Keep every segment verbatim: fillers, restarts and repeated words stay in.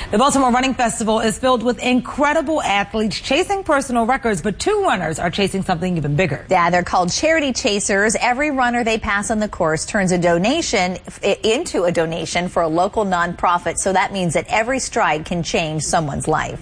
The Baltimore Running Festival is filled with incredible athletes chasing personal records, but two runners are chasing something even bigger. Yeah, they're called charity chasers. Every runner they pass on the course turns a donation into a donation for a local nonprofit, so that means that every stride can change someone's life.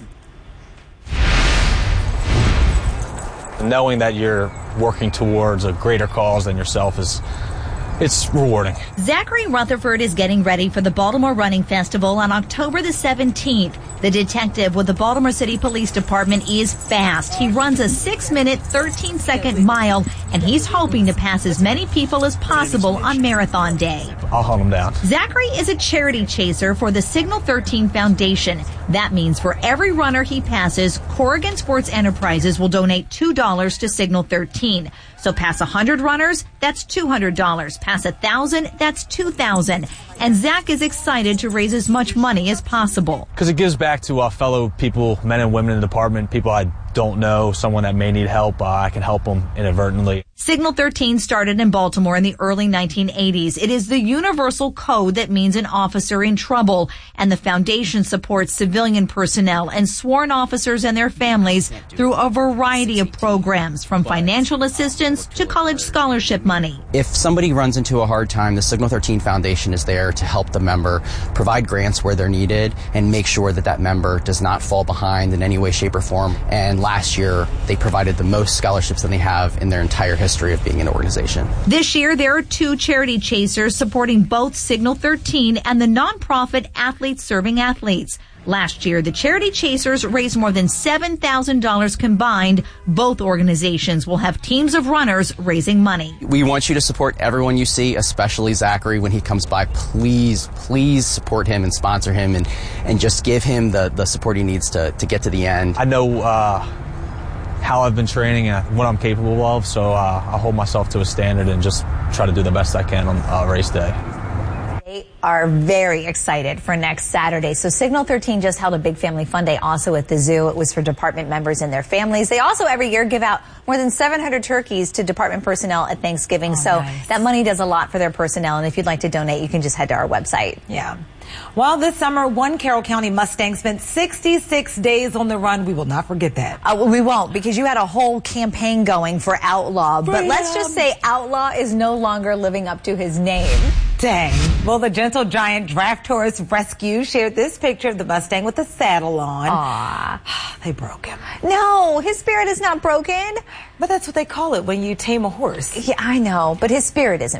Knowing that you're working towards a greater cause than yourself is It's rewarding. Zachary Rutherford is getting ready for the Baltimore Running Festival on October the seventeenth. The detective with the Baltimore City Police Department is fast. He runs a six minute, thirteen second mile, and he's hoping to pass as many people as possible on Marathon Day. I'll hunt him down. Zachary is a charity chaser for the Signal thirteen Foundation. That means for every runner he passes, Corrigan Sports Enterprises will donate two dollars to Signal thirteen. So pass one hundred runners, that's two hundred dollars. Pass one thousand, that's two thousand dollars. And Zach is excited to raise as much money as possible. Because it gives back to uh, fellow people, men and women in the department, people I don't know, someone that may need help. Uh, I can help them inadvertently. Signal thirteen started in Baltimore in the early nineteen eighties. It is the universal code that means an officer in trouble, and the foundation supports civilian personnel and sworn officers and their families through a variety of programs, from financial assistance to college scholarship money. If somebody runs into a hard time, the Signal thirteen Foundation is there to help the member, provide grants where they're needed, and make sure that that member does not fall behind in any way, shape, or form. And last year, they provided the most scholarships than they have in their entire history of being an organization. This year, there are two charity chasers supporting both Signal thirteen and the nonprofit Athletes Serving Athletes. Last year, the charity chasers raised more than seven thousand dollars combined. Both organizations will have teams of runners raising money. We want you to support everyone you see, especially Zachary when he comes by. Please, please support him and sponsor him and, and just give him the, the support he needs to, to get to the end. I know uh, how I've been training and what I'm capable of, so uh, I hold myself to a standard and just try to do the best I can on uh, race day. They are very excited for next Saturday. So Signal thirteen just held a big family fun day also at the zoo. It was for department members and their families. They also every year give out more than seven hundred turkeys to department personnel at Thanksgiving. Oh, so nice. That money does a lot for their personnel. And if you'd like to donate, you can just head to our website. Yeah. Well, this summer, one Carroll County Mustang spent sixty-six days on the run. We will not forget that. Uh, well, we won't, because you had a whole campaign going for Outlaw. But let's just say Outlaw is no longer living up to his name. Dang. Well, the Gentle Giant Draft Horse Rescue shared this picture of the Mustang with the saddle on. Aw. They broke him. No, his spirit is not broken. But that's what they call it when you tame a horse. Yeah, I know, but his spirit isn't